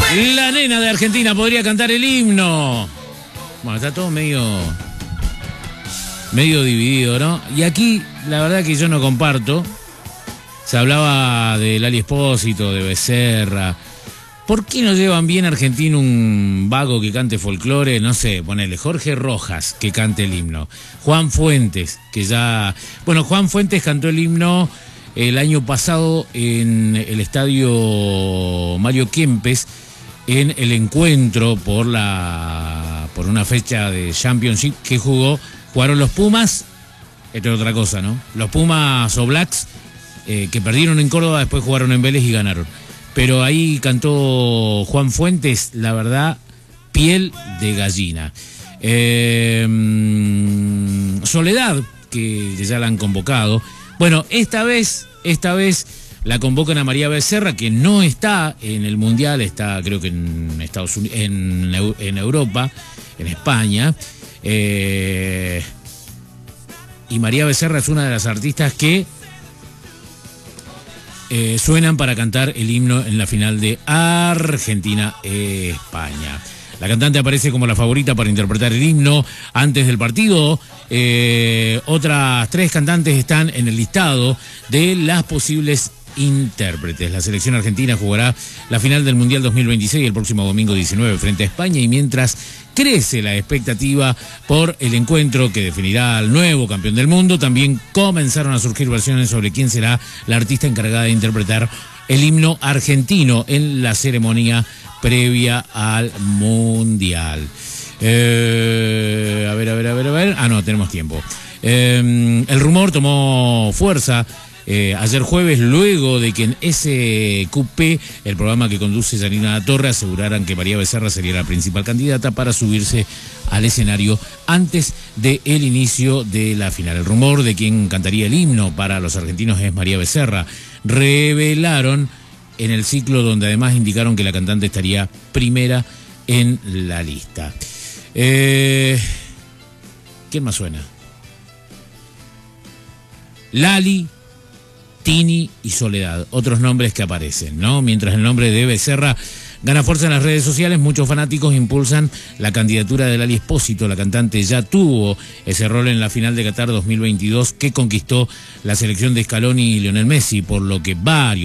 La nena de Argentina podría cantar el himno. Bueno, está todo medio dividido, ¿no? Y aquí, la verdad que yo no comparto. Se hablaba de Lali Espósito, de Becerra. ¿Por qué no llevan bien a Argentina un vago que cante folclore? No sé, ponele Jorge Rojas, que cante el himno. Juan Fuentes, que ya... Bueno, Juan Fuentes cantó el himno el año pasado en el estadio Mario Kempes, en el encuentro por una fecha de Championship que jugaron los Pumas, esto es otra cosa, ¿no? Los Pumas o Blacks, que perdieron en Córdoba, después jugaron en Vélez y ganaron. Pero ahí cantó Juan Fuentes, la verdad, piel de gallina. Soledad, que ya la han convocado. Bueno, esta vez la convocan a María Becerra, que no está en el Mundial, está creo que en Estados Unidos, en Europa, en España. Y María Becerra es una de las artistas que suenan para cantar el himno en la final de Argentina-España. La cantante aparece como la favorita para interpretar el himno antes del partido. Otras 3 cantantes están en el listado de las posibles intérpretes. La selección argentina jugará la final del Mundial 2026 el próximo domingo 19 frente a España, y mientras crece la expectativa por el encuentro que definirá al nuevo campeón del mundo, también comenzaron a surgir versiones sobre quién será la artista encargada de interpretar el himno argentino en la ceremonia previa al Mundial. A ver. Ah, no, tenemos tiempo. El rumor tomó fuerza ayer jueves, luego de que en SQP, el programa que conduce Yanina Torre, aseguraran que María Becerra sería la principal candidata para subirse al escenario antes del inicio de la final. El rumor de quien cantaría el himno para los argentinos es María Becerra. Revelaron en el ciclo, donde además indicaron que la cantante estaría primera en la lista. ¿Quién más suena? Lali, Tini y Soledad, otros nombres que aparecen, ¿no? Mientras el nombre de Becerra gana fuerza en las redes sociales, muchos fanáticos impulsan la candidatura de Lali Espósito. La cantante ya tuvo ese rol en la final de Qatar 2022 que conquistó la selección de Scaloni y Lionel Messi, por lo que varios